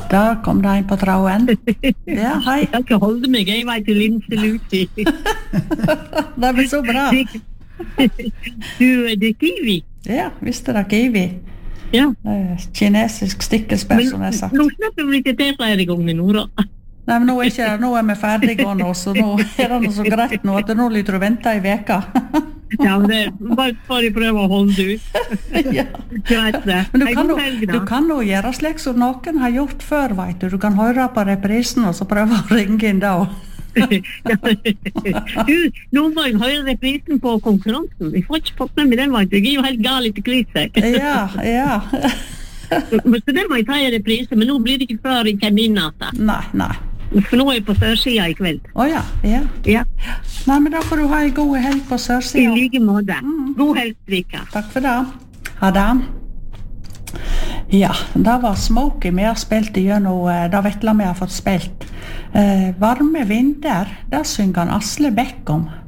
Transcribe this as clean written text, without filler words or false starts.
Da kom det en på trauen. Ja, hei. Jeg kan ikke holde meg, jeg vet til Linse Luti. Det er så bra. Det er kiwi. Ja, visste det kiwi. Ja. Kinesisk stikkelsbær, som jeg har sagt. Nå slipper vi ikke til flere ganger nå, da. Nei, men nå er vi ferdige nå, så nå er det noe så greit nå, at nå lyder du vente i veka. Ja, men det bare prøve å holde ut. Ja. Men du kan jo gjøre slik som noen har gjort før, vet du. Du kan høre på reprisen, og så prøve å ringe inn da. Du, nå må jeg høre reprisen på konkurransen. Jeg får ikke fått med meg den, vet du. Jeg er jo helt gal etter kriset. Ja. Så det må jeg ta i reprise, men nå blir det ikke før i terminnatta. Nei. For nå er jeg på sørsida i kveld. Ja. Nei, men da får du ha en god helg på sørsida. I like måte. God helg, Rika. Takk for det. Ha det. Ja, det var Smokey vi har spilt igjennom, det Vettla vi har fått spilt. Varme vinder, det synger han Asle Bekk om.